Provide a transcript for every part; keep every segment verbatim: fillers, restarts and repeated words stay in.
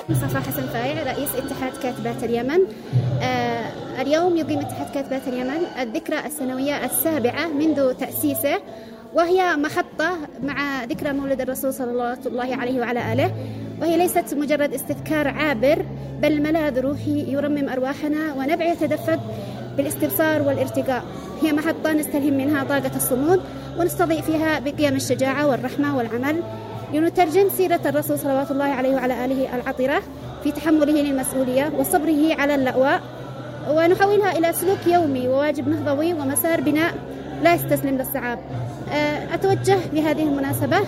مصطفى حسن فايع رئيس اتحاد كاتبات اليمن. آه اليوم يقيم اتحاد كاتبات اليمن الذكرى السنوية السابعة منذ تأسيسه، وهي محطة مع ذكرى مولد الرسول صلى الله عليه وعلى آله، وهي ليست مجرد استذكار عابر بل ملاذ روحي يرمم أرواحنا ونبع يتدفق بالاستبصار والارتقاء. هي محطة نستلهم منها طاقة الصمود ونستضيء فيها بقيم الشجاعة والرحمة والعمل، لنترجم سيرة الرسول صلى الله عليه وعلى آله العطرة في تحمله للمسؤولية وصبره على اللأواء، ونحولها إلى سلوك يومي وواجب نهضوي ومسار بناء لا يستسلم للصعاب. أتوجه بهذه المناسبة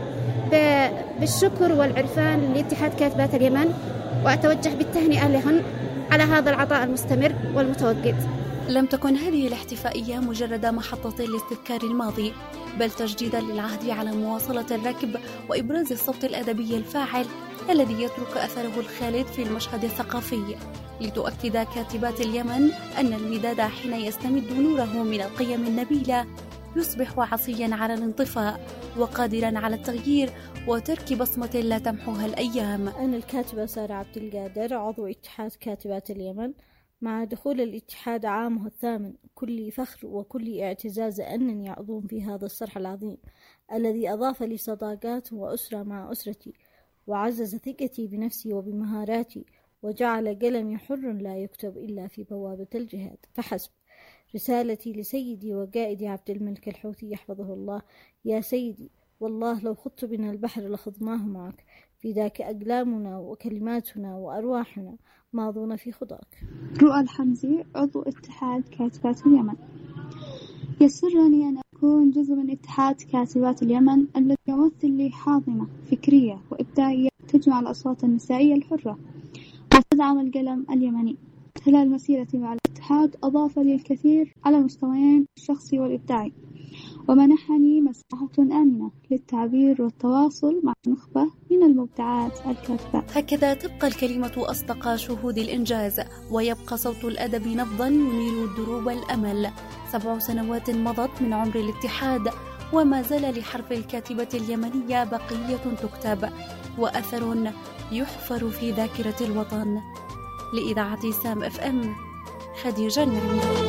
بالشكر والعرفان لاتحاد كاتبات اليمن، وأتوجه بالتهنئة لهن على هذا العطاء المستمر والمتوقد. لم تكن هذه الاحتفائية مجرد محطة لاستذكار الماضي، بل تجديدا للعهد على مواصلة الركب وإبراز الصوت الأدبي الفاعل الذي يترك أثره الخالد في المشهد الثقافي، لتؤكد كاتبات اليمن أن المداد حين يستمد نوره من القيم النبيلة يصبح عصيا على الانطفاء وقادرا على التغيير وترك بصمة لا تمحوها الأيام. أنا الكاتبة سارة عبد القادر، عضو اتحاد كاتبات اليمن. مع دخول الاتحاد عامه الثامن كل فخر وكل اعتزاز أنني عضو في هذا الصرح العظيم الذي أضاف لي صداقات وأسرة مع أسرتي، وعزز ثقتي بنفسي وبمهاراتي، وجعل قلمي حر لا يكتب إلا في بوابة الجهاد فحسب. رسالتي لسيدي وقائدي عبد الملك الحوثي يحفظه الله: يا سيدي، والله لو خضت بنا البحر لخضناه معك، في ذاك أقلامنا وكلماتنا وأرواحنا ماضون في خضاك. رؤى الحمزي، عضو اتحاد كاتبات اليمن. يسرني أن أكون جزء من اتحاد كاتبات اليمن الذي يمثل لي حاضنة فكرية وإبداعية تجمع الأصوات النسائية الحرة وتدعم القلم اليمني. خلال مسيرتي مع الاتحاد أضاف لي الكثير على المستويين الشخصي والإبداعي، ومنحني مساحة آمنة للتعبير والتواصل مع نخبة من المبدعات الكاتبات. هكذا تبقى الكلمة أصدق شهود الإنجاز، ويبقى صوت الأدب نبضا ينير دروب الأمل. سبع سنوات مضت من عمر الاتحاد، وما زال لحرف الكاتبة اليمنية بقية تكتب وأثر يحفر في ذاكرة الوطن. لإذاعة سام اف ام، خديجة النعمي.